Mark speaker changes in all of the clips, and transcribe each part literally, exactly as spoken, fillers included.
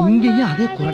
Speaker 1: இங்கேயும் அதே குரல்.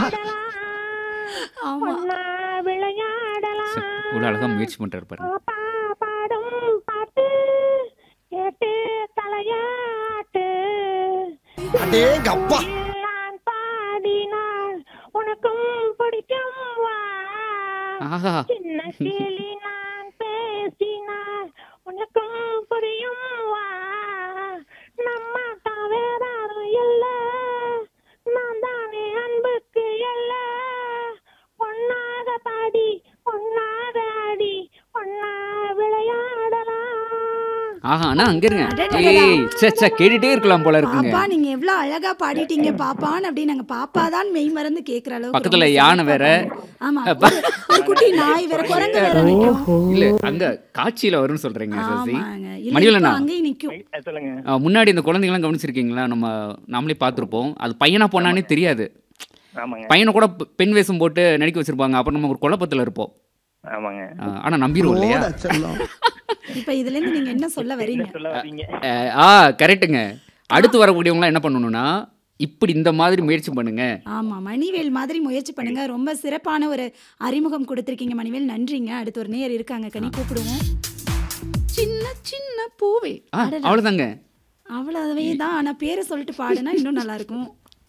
Speaker 2: ஆமா.
Speaker 3: பொன்னா விளையாடலாம்.
Speaker 4: ச இவ்வளோ அழகா முயற்சி பண்றாரு பாருங்க.
Speaker 3: பாப்பா பாடும் பாட்டு கேட்டு தலையாட்டு.
Speaker 1: அடேங்கப்பா.
Speaker 3: நான் பாடினால் உனக்கும் பிடிக்கும் வா.
Speaker 4: ஆஹா!
Speaker 3: சின்ன கிளி நான் பேசினால் உனக்கும் புரியும் வா. நம்ம தவேறாரும் இல்ல, நான் தானே அன்புக்கு இல்ல. ஒன்னாக பாடி ஒன்னாக ஆடி ஒன்னா விளையாடலாம்.
Speaker 4: ஆஹா! அண்ணா அங்க இருங்க.
Speaker 2: அடடடடா.
Speaker 4: ஏய் ச்சே ச்சே கேட்டுட்டே இருக்கலாம் போல இருக்குங்க.
Speaker 2: பாப்பா நீங்க எவ்வளவு அழகா பாடிட்டீங்க பாப்பான்னு அப்படி நாங்க பாப்பா தான் மெய் மறந்து கேக்குற அளவுக்கு
Speaker 4: பக்கத்துல
Speaker 2: ரொம்ப
Speaker 4: யானை
Speaker 2: சிறப்பா
Speaker 4: வேற.
Speaker 2: பாடுங்க. ஆமா. ஒரு- ஒரு குட்டி நாய் வேற, குரங்கு வேற நிக்கும்.
Speaker 4: இல்ல அங்க காட்சியில வரும்னு சொல்றீங்க சசி.
Speaker 2: ஆமாங்க. இல்ல
Speaker 4: மணிவண்ணா
Speaker 2: இப்ப அங்கேயும் நிக்கும்.
Speaker 5: சொல்லுங்க.
Speaker 4: அஹ், முன்னாடி இந்த குழந்தைங்கலாம் கவனிச்சிருக்கீங்களா? நம்ம நாமளே பார்த்துருப்போம். அது பையனா பொண்ணானே தெரியாது.
Speaker 5: ஆமாங்க
Speaker 4: பையனை கூட பெ- பெண் வேஷம் போட்டு நடிக்க வச்சிருப்பாங்க. அப்புறம் நம்ம ஒரு குழப்பத்துல இருப்போம்.
Speaker 5: ஆமாங்க.
Speaker 4: அஹ், ஆனா நம்பிடுவோம் இல்லையா?
Speaker 1: போடா செல்லம்.
Speaker 2: இப்ப இதுல இருந்து நீங்க என்ன சொல்ல வரீங்க?
Speaker 5: என்ன சொல்ல வரீங்க?
Speaker 4: அஹ், ஆ கரெக்டுங்க. அடுத்து வரக்கூடியவங்களாம் என்ன பண்ணணும்னா இப்படி இந்த மாதிரி முயற்சி பண்ணுங்க.
Speaker 2: ஆமா, மணிவேல் மாதிரி முயற்சி பண்ணுங்க. ரொம்ப சிறப்பான ஒரு அறிமுகம் கொடுத்திருக்கீங்க மணிவேல், நன்றிங்க. அடுத்து ஒரு நேயர் இருக்காங்க, கனி கூப்பிடுவோம். சின்ன சின்ன பூவே.
Speaker 4: ஆ
Speaker 2: அடடா.
Speaker 4: அவ்வளோதாங்க.
Speaker 2: அவ்வளவே தான். ஆனா பேரை சொல்லிட்டு பாடுனா இன்னும் நல்லா இருக்கும்.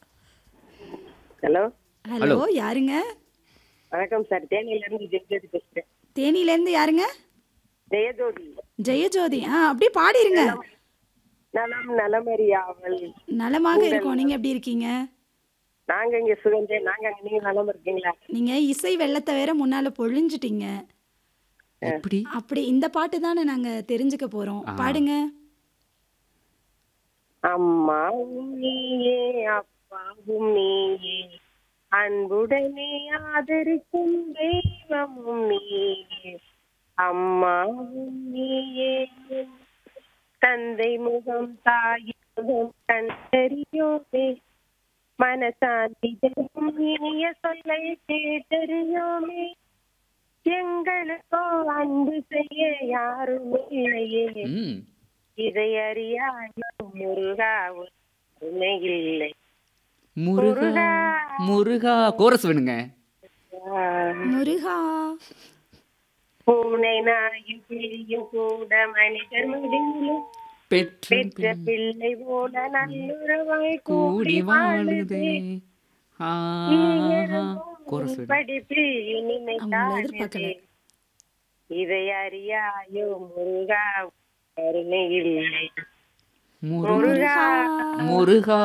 Speaker 6: ஹலோ
Speaker 2: ஹலோ, யாருங்க?
Speaker 6: வணக்கம் சார். தேனியில இருந்து ஜெயஜோதி பேசுறேன்.
Speaker 2: தேனியில இருந்து யாருங்க?
Speaker 6: ஜெயஜோதி.
Speaker 2: ஜெயஜோதி. ஆ அப்படியே பாடிருங்க.
Speaker 6: நலம் நலமறியாவல்.
Speaker 2: நலமாக இருக்கோம். நீங்க எப்படி இருக்கீங்க?
Speaker 6: நாங்க இங்க சுகந்தே. நாங்க அங்க நீங்க நலம் இருக்கீங்களா?
Speaker 2: நீங்க இசை வெள்ளத்தை வேற முன்னால பொழிஞ்சிட்டீங்க.
Speaker 4: எப்படி?
Speaker 2: அப்படி இந்த பாட்டு தானே நாங்க தெரிஞ்சுக்க போறோம்.
Speaker 4: ஆ.
Speaker 2: பாடுங்க.
Speaker 6: அம்மாவும் நீயே அப்பாவும் நீயே அன்புடனே ஆதரிக்கும் தெய்வமும் நீயே. அம்மாவும் நீயே தந்தை முகம் தாய் முகம் கண்டறியோமே. மனசாந்தி தரும் இனிய சொல்லை கேட்டறியோமே. எங்களுக்கோ அன்பு செய்ய யாரும் இல்லையே.
Speaker 4: ம்
Speaker 6: இதை அறியாயோ முருகா உண்மை இல்லை.
Speaker 4: முருகா முருகா கோரஸ் வேணுங்க.
Speaker 2: முருகா.
Speaker 6: பூனை நாயும் கிளியும் கூட மனிதர் முடிவிலும்
Speaker 4: பெற்ற
Speaker 6: பெற்ற பிள்ளை போல நல்லுறவாய்
Speaker 4: கூடி
Speaker 6: கூடி
Speaker 4: வாழுதே.
Speaker 6: வாழுதே.
Speaker 4: ஆஹா கோரஸ் வேணும்.
Speaker 6: படிப்பில் இனிமை
Speaker 2: அவங்கள எதிர்பார்க்கல.
Speaker 6: காணுதே. இதை அறியாயோ முருகா கருணை இல்லை.
Speaker 4: முருகா முருகா.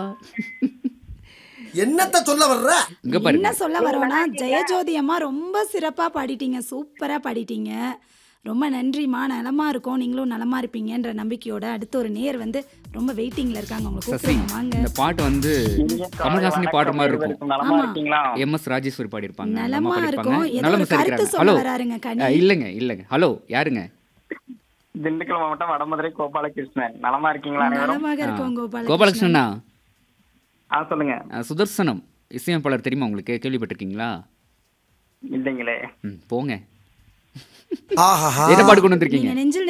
Speaker 1: என்னத்த சொல்ல வர்ற?
Speaker 4: இங்க
Speaker 2: என்ன
Speaker 4: பாருங்க.
Speaker 2: சொல்ல வரோம்னா, ஜெயஜோதி அம்மா ரொம்ப சிறப்பா பாடிட்டீங்க, சூப்பரா பாடிட்டீங்க. ரொம்ப நன்றிம்மா. நலமா இருக்கோம், நீங்களும் நலமா இருப்பீங்கன்ற நம்பிக்கையோட அடுத்த ஒரு நேர் வந்து ரொம்ப வெயிட்டிங்ல இருக்காங்க. உங்களை
Speaker 4: சசி
Speaker 2: கூப்பிடுங்க, வாங்க.
Speaker 4: இந்த பாட்டு வந்து கமல்ஹாசனி பாடுற மாதிரி இருக்கும்.
Speaker 5: நலமா
Speaker 2: ஆமா.
Speaker 5: இருக்கீங்களா?
Speaker 4: எம் எஸ் ராஜேஸ்வரி பாடியிருப்பாங்க.
Speaker 2: நலமா
Speaker 4: பாடியிருப்பாங்க.
Speaker 2: இருக்கும். ஏதோ
Speaker 4: நலம்
Speaker 2: ஒரு கருத்து
Speaker 4: விசாரிக்கிறாங்க.
Speaker 2: சொல்ல
Speaker 4: ஹலோ
Speaker 2: வராருங்க கனி.
Speaker 4: அஹ், இல்லைங்க இல்லைங்க. ஹலோ யாருங்க?
Speaker 5: திண்டுக்கல் மாவட்டம் வடமதுரை கோபாலகிருஷ்ணன். நலமா இருக்கீங்களா அனைவரும்?
Speaker 2: நலமாக இருக்கோம் கோபால.
Speaker 4: கோபாலகிருஷ்ணனா?
Speaker 5: ஆ சொல்லுங்க.
Speaker 4: அஹ், சுதர்சனம் இசையமைப்பாளர் தெரியுமா உங்களுக்கு? கேள்விப்பட்டிருக்கீங்களா?
Speaker 5: இல்லைங்களே.
Speaker 4: ம் போங்க.
Speaker 1: ஆஹா.
Speaker 4: என்ன பாட்டு கொண்டு வந்திருக்கீங்க?
Speaker 2: நீங்க நெஞ்சில்